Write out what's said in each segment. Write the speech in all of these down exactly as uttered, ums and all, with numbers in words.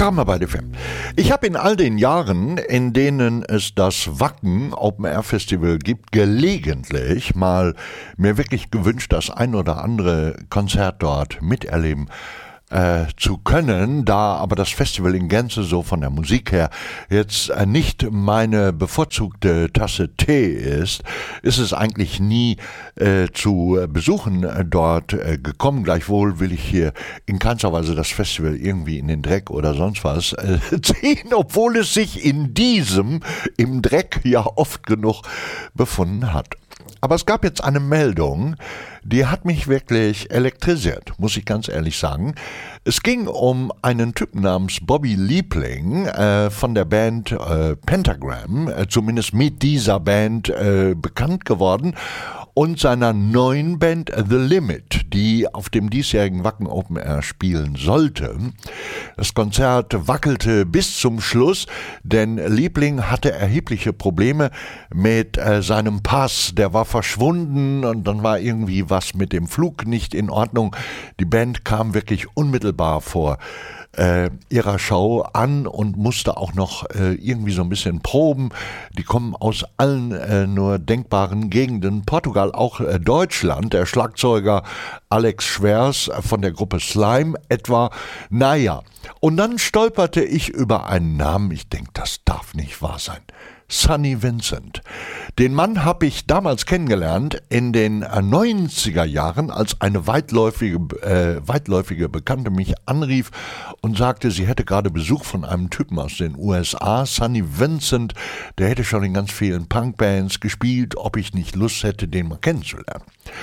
Karma bei F M. Ich habe in all den Jahren, in denen es das Wacken Open Air Festival gibt, gelegentlich mal mir wirklich gewünscht, das ein oder andere Konzert dort miterleben Äh, zu können, da aber das Festival in Gänze so von der Musik her jetzt äh, nicht meine bevorzugte Tasse Tee ist, ist es eigentlich nie äh, zu Besuchen äh, dort äh, gekommen. Gleichwohl will ich hier in keinster Weise das Festival irgendwie in den Dreck oder sonst was äh, ziehen, obwohl es sich in diesem im Dreck ja oft genug befunden hat. Aber es gab jetzt eine Meldung, die hat mich wirklich elektrisiert, muss ich ganz ehrlich sagen. Es ging um einen Typen namens Bobby Liebling äh, von der Band äh, Pentagram, äh, zumindest mit dieser Band äh, bekannt geworden, und seiner neuen Band The Limit, die auf dem diesjährigen Wacken Open Air spielen sollte. Das Konzert wackelte bis zum Schluss, denn Liebling hatte erhebliche Probleme mit äh, seinem Pass. Der war verschwunden und dann war irgendwie was mit dem Flug nicht in Ordnung. Die Band kam wirklich unmittelbar vor Äh, ihrer Show an und musste auch noch äh, irgendwie so ein bisschen proben. Die kommen aus allen äh, nur denkbaren Gegenden. Portugal, auch äh, Deutschland. Der Schlagzeuger Alex Schwers von der Gruppe Slime etwa. Naja, und dann stolperte ich über einen Namen. Ich denke, das darf nicht wahr sein. Sonny Vincent. Den Mann habe ich damals kennengelernt in den neunziger Jahren, als eine weitläufige, äh, weitläufige Bekannte mich anrief und sagte, sie hätte gerade Besuch von einem Typen aus den U S A, Sonny Vincent, der hätte schon in ganz vielen Punkbands gespielt, ob ich nicht Lust hätte, den mal kennenzulernen.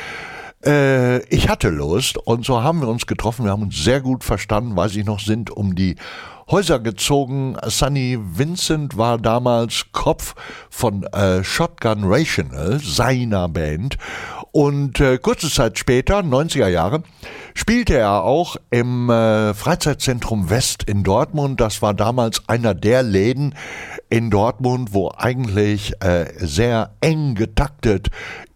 Äh, ich hatte Lust und so haben wir uns getroffen, wir haben uns sehr gut verstanden, weiß ich noch, sind um die Häuser gezogen. Sonny Vincent war damals Kopf von äh, Shotgun Rational, seiner Band. Und äh, kurze Zeit später, neunziger Jahre, spielte er auch im äh, Freizeitzentrum West in Dortmund. Das war damals einer der Läden in Dortmund, wo eigentlich äh, sehr eng getaktet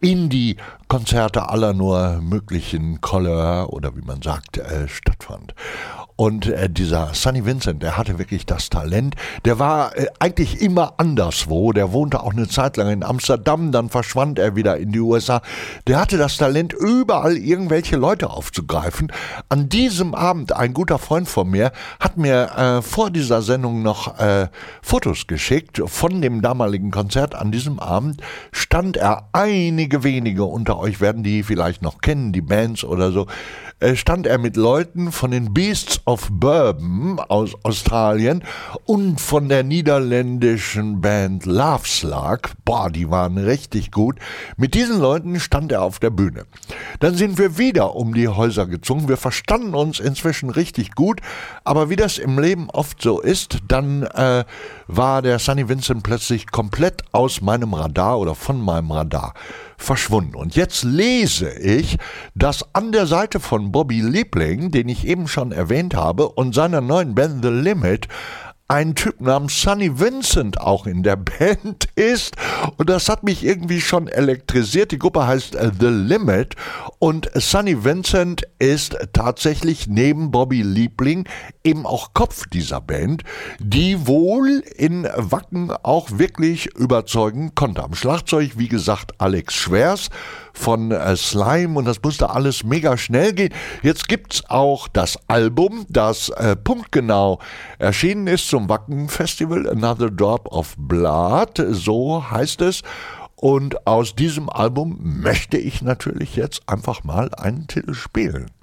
Indie-Konzerte aller nur möglichen Couleur oder wie man sagt, äh, stattfand. Und äh, dieser Sonny Vincent, der hatte wirklich das Talent. Der war äh, eigentlich immer anderswo. Der wohnte auch eine Zeit lang in Amsterdam, dann verschwand er wieder in die U S A. Der hatte das Talent, überall irgendwelche Leute aufzugreifen. An diesem Abend, ein guter Freund von mir, hat mir äh, vor dieser Sendung noch äh, Fotos geschickt von dem damaligen Konzert. An diesem Abend stand er, einige wenige unter euch werden die vielleicht noch kennen, die Bands oder so, stand er mit Leuten von den Beasts of Bourbon aus Australien und von der niederländischen Band Love Slug. Boah, die waren richtig gut. Mit diesen Leuten stand er auf der Bühne. Dann sind wir wieder um die Häuser gezogen. Wir verstanden uns inzwischen richtig gut, aber wie das im Leben oft so ist, dann äh, war der Sonny Vincent plötzlich komplett aus meinem Radar oder von meinem Radar verschwunden. Und jetzt lese ich, dass an der Seite von Bobby Liebling, den ich eben schon erwähnt habe, und seiner neuen Band The Limit ein Typ namens Sonny Vincent auch in der Band ist. Und das hat mich irgendwie schon elektrisiert. Die Gruppe heißt uh, The Limit und Sonny Vincent ist tatsächlich neben Bobby Liebling eben auch Kopf dieser Band, die wohl in Wacken auch wirklich überzeugen konnte. Am Schlagzeug, wie gesagt, Alex Schwers von äh, Slime und das musste alles mega schnell gehen. Jetzt gibt's auch das Album, das äh, punktgenau erschienen ist zum Wacken Festival, Another Drop of Blood, so heißt es. Und aus diesem Album möchte ich natürlich jetzt einfach mal einen Titel spielen.